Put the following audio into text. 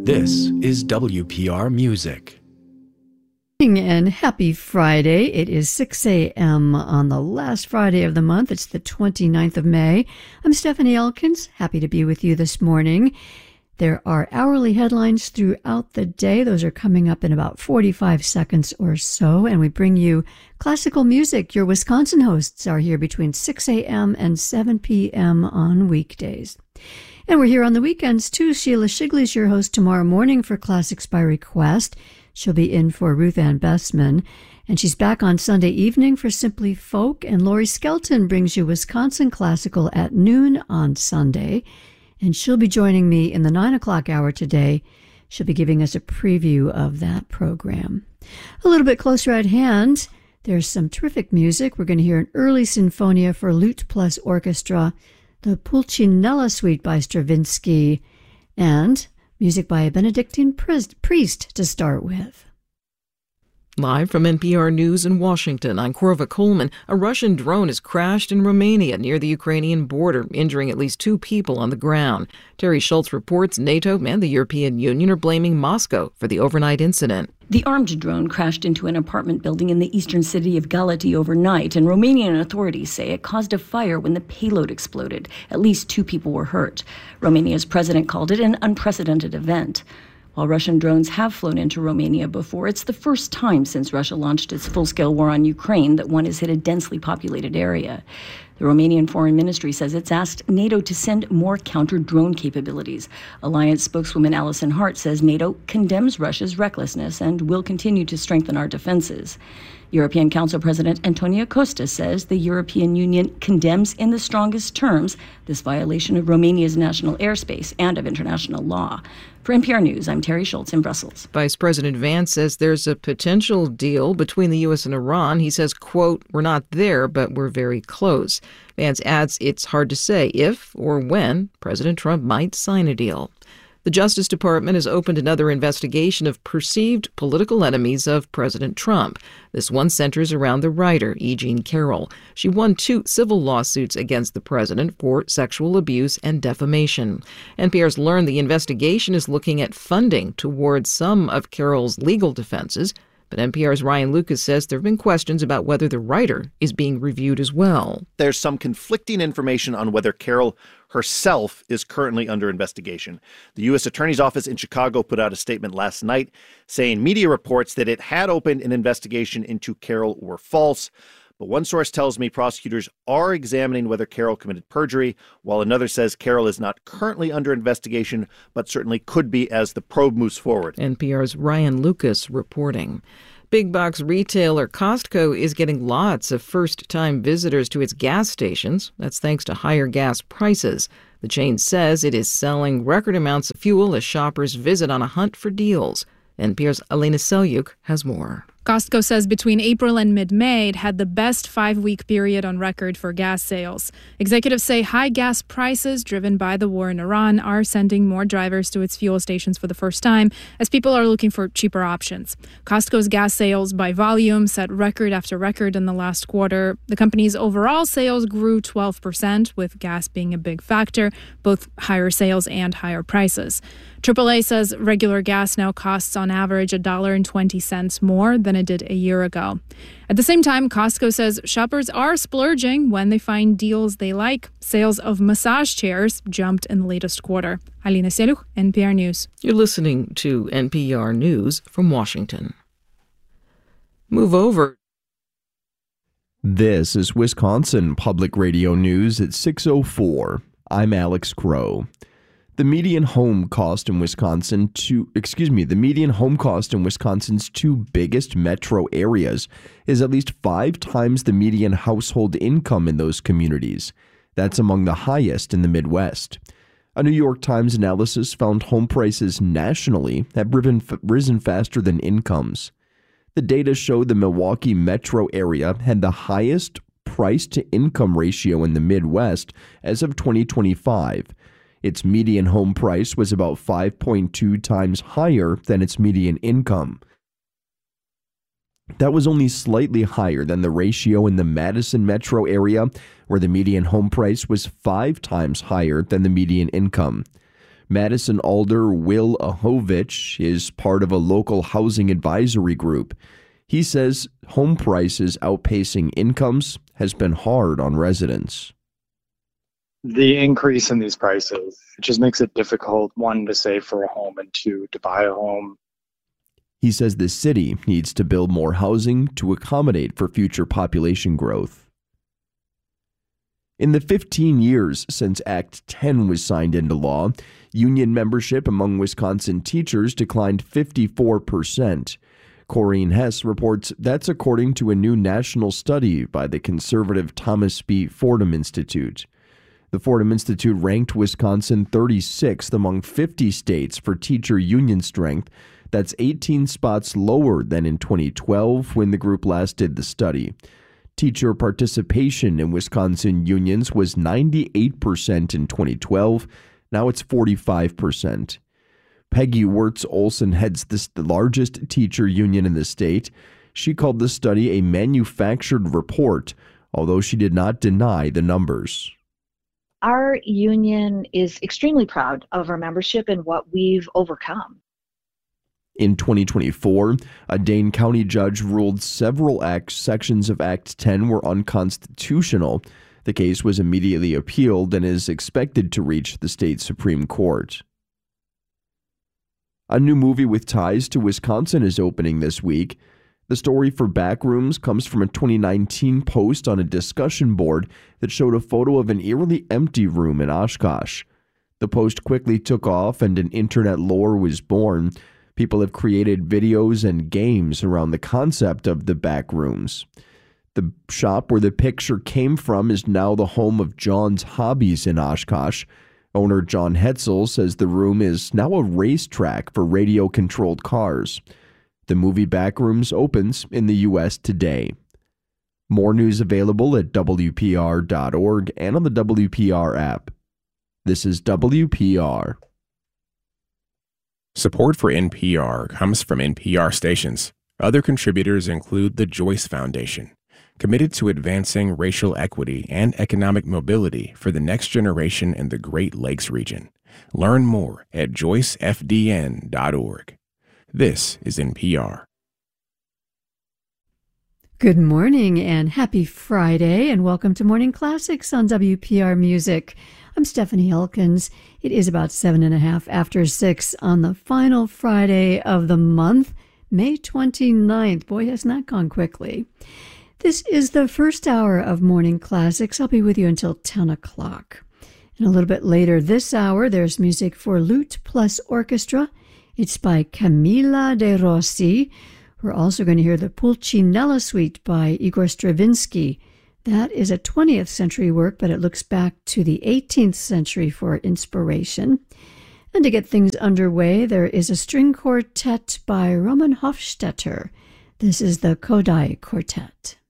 This is WPR Music. And happy Friday. It is 6 a.m. on the last Friday of the month. It's the 29th of May. I'm Stephanie Elkins. Happy to be with you this morning. There are hourly headlines throughout the day. Those are coming up in about 45 seconds or so. And we bring you classical music. Your Wisconsin hosts are here between 6 a.m. and 7 p.m. on weekdays. And we're here on the weekends, too. Sheila Shigley's your host tomorrow morning for Classics by Request. She'll be in for Ruth Ann Bessman. And she's back on Sunday evening for Simply Folk. And Lori Skelton brings you Wisconsin Classical at noon on Sunday. And she'll be joining me in the 9 o'clock hour today. She'll be giving us a preview of that program. A little bit closer at hand, there's some terrific music. We're going to hear an early sinfonia for lute plus orchestra, the Pulcinella Suite by Stravinsky, and music by a Benedictine priest to start with. Live from NPR News in Washington, I'm Korva Coleman. A Russian drone has crashed in Romania near the Ukrainian border, injuring at least 2 people on the ground. Terry Schultz reports NATO and the European Union are blaming Moscow for the overnight incident. The armed drone crashed into an apartment building in the eastern city of Galati overnight, and Romanian authorities say it caused a fire when the payload exploded. At least 2 people were hurt. Romania's president called it an unprecedented event. While Russian drones have flown into Romania before, it's the first time since Russia launched its full-scale war on Ukraine that one has hit a densely populated area. The Romanian Foreign Ministry says it's asked NATO to send more counter-drone capabilities. Alliance spokeswoman Alison Hart says NATO condemns Russia's recklessness and will continue to strengthen our defenses. European Council President Antonio Costa says the European Union condemns in the strongest terms this violation of Romania's national airspace and of international law. For NPR News, I'm Terry Schultz in Brussels. Vice President Vance says there's a potential deal between the U.S. and Iran. He says, quote, "We're not there, but we're very close." Vance adds it's hard to say if or when President Trump might sign a deal. The Justice Department has opened another investigation of perceived political enemies of President Trump. This one centers around the writer, E. Jean Carroll. She won 2 civil lawsuits against the president for sexual abuse and defamation. NPR's learned the investigation is looking at funding towards some of Carroll's legal defenses. But NPR's Ryan Lucas says there have been questions about whether the writer is being reviewed as well. There's some conflicting information on whether Carroll herself is currently under investigation. The U.S. Attorney's Office in Chicago put out a statement last night saying media reports that it had opened an investigation into Carroll were false. But one source tells me prosecutors are examining whether Carroll committed perjury, while another says Carroll is not currently under investigation, but certainly could be as the probe moves forward. NPR's Ryan Lucas reporting. Big box retailer Costco is getting lots of first-time visitors to its gas stations. That's thanks to higher gas prices. The chain says it is selling record amounts of fuel as shoppers visit on a hunt for deals. NPR's Elena Selyuk has more. Costco says between April and mid-May, it had the best 5-week period on record for gas sales. Executives say high gas prices driven by the war in Iran are sending more drivers to its fuel stations for the first time as people are looking for cheaper options. Costco's gas sales by volume set record after record in the last quarter. The company's overall sales grew 12%, with gas being a big factor, both higher sales and higher prices. AAA says regular gas now costs on average $1.20 more than it did a year ago. At the same time, Costco says shoppers are splurging when they find deals they like. Sales of massage chairs jumped in the latest quarter. Alina Selyuk, NPR News. You're listening to NPR News from Washington. Move over. This is Wisconsin Public Radio News at 6:04. I'm Alex Crow. The median home cost in Wisconsin's 2 biggest metro areas is at least 5 times the median household income in those communities. That's among the highest in the Midwest. A New York Times analysis found home prices nationally have risen faster than incomes. The data show the Milwaukee metro area had the highest price-to-income ratio in the Midwest as of 2025. Its median home price was about 5.2 times higher than its median income. That was only slightly higher than the ratio in the Madison metro area, where the median home price was 5 times higher than the median income. Madison Alder Will Ahovich is part of a local housing advisory group. He says home prices outpacing incomes has been hard on residents. The increase in these prices, it just makes it difficult, one, to save for a home, and two, to buy a home. He says the city needs to build more housing to accommodate for future population growth. In the 15 years since Act 10 was signed into law, union membership among Wisconsin teachers declined 54%. Corrine Hess reports that's according to a new national study by the conservative Thomas B. Fordham Institute. The Fordham Institute ranked Wisconsin 36th among 50 states for teacher union strength. That's 18 spots lower than in 2012 when the group last did the study. Teacher participation in Wisconsin unions was 98% in 2012. Now it's 45%. Peggy Wirtz Olson heads the largest teacher union in the state. She called the study a manufactured report, although she did not deny the numbers. Our union is extremely proud of our membership and what we've overcome. In 2024, a Dane County judge ruled several sections of Act 10 were unconstitutional. The case was immediately appealed and is expected to reach the state Supreme Court. A new movie with ties to Wisconsin is opening this week. The story for Backrooms comes from a 2019 post on a discussion board that showed a photo of an eerily empty room in Oshkosh. The post quickly took off and an internet lore was born. People have created videos and games around the concept of the Backrooms. The shop where the picture came from is now the home of John's Hobbies in Oshkosh. Owner John Hetzel says the room is now a racetrack for radio-controlled cars. The movie Backrooms opens in the U.S. today. More news available at WPR.org and on the WPR app. This is WPR. Support for NPR comes from NPR stations. Other contributors include the Joyce Foundation, committed to advancing racial equity and economic mobility for the next generation in the Great Lakes region. Learn more at joycefdn.org. This is NPR. Good morning and happy Friday, and welcome to Morning Classics on WPR Music. I'm Stephanie Elkins. It is about 7:30 after 6 on the final Friday of the month, May 29th. Boy, has not gone quickly. This is the first hour of Morning Classics. I'll be with you until 10 o'clock. And a little bit later this hour, there's music for lute plus orchestra. It's by Camilla De Rossi. We're also going to hear the Pulcinella Suite by Igor Stravinsky. That is a 20th century work, but it looks back to the 18th century for inspiration. And to get things underway, there is a string quartet by Roman Hofstetter. This is the Kodai Quartet.